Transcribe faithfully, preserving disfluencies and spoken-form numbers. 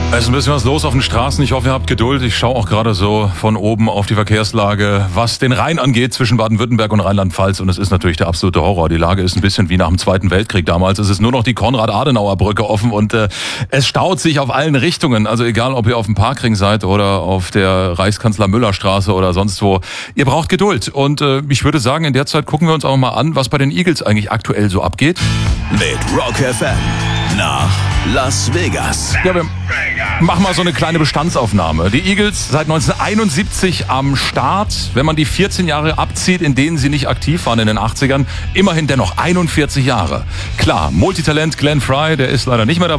Es ist ein bisschen was los auf den Straßen. Ich hoffe, ihr habt Geduld. Ich schaue auch gerade so von oben auf die Verkehrslage, was den Rhein angeht zwischen Baden-Württemberg und Rheinland-Pfalz. Und es ist natürlich der absolute Horror. Die Lage ist ein bisschen wie nach dem Zweiten Weltkrieg damals. Es ist nur noch die Konrad-Adenauer-Brücke offen und äh, es staut sich auf allen Richtungen. Also egal, ob ihr auf dem Parkring seid oder auf der Reichskanzler-Müller-Straße oder sonst wo. Ihr braucht Geduld. Und äh, ich würde sagen, in der Zeit gucken wir uns auch mal an, was bei den Eagles eigentlich aktuell so abgeht. Mit Rock F M nach Las Vegas. Ja, wir machen mal so eine kleine Bestandsaufnahme. Die Eagles seit neunzehnhunderteinundsiebzig am Start. Wenn man die vierzehn Jahre abzieht, in denen sie nicht aktiv waren in den achtzigern, immerhin dennoch einundvierzig Jahre. Klar, Multitalent Glenn Frey, der ist leider nicht mehr dabei.